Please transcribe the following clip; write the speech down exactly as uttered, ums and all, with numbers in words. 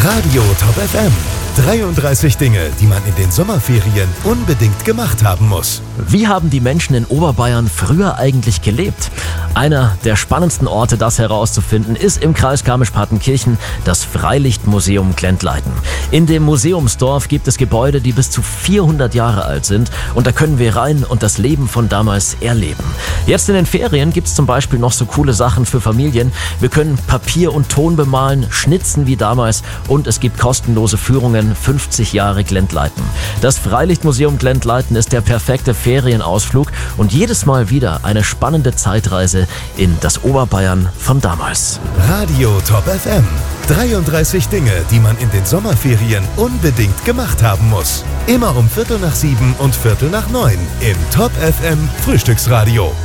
Radio Top F M. dreiunddreißig Dinge, die man in den Sommerferien unbedingt gemacht haben muss. Wie haben die Menschen in Oberbayern früher eigentlich gelebt? Einer der spannendsten Orte, das herauszufinden, ist im Kreis Garmisch-Partenkirchen das Freilichtmuseum Glendleiten. In dem Museumsdorf gibt es Gebäude, die bis zu vierhundert Jahre alt sind, und da können wir rein und das Leben von damals erleben. Jetzt in den Ferien gibt es zum Beispiel noch so coole Sachen für Familien. Wir können Papier und Ton bemalen, schnitzen wie damals, und es gibt kostenlose Führungen fünfzig Jahre Glendleiten. Das Freilichtmuseum Glendleiten ist der perfekte Ferienausflug und jedes Mal wieder eine spannende Zeitreise in das Oberbayern von damals. Radio Top F M. dreiunddreißig Dinge, die man in den Sommerferien unbedingt gemacht haben muss. Immer um Viertel nach sieben und Viertel nach neun im Top F M Frühstücksradio.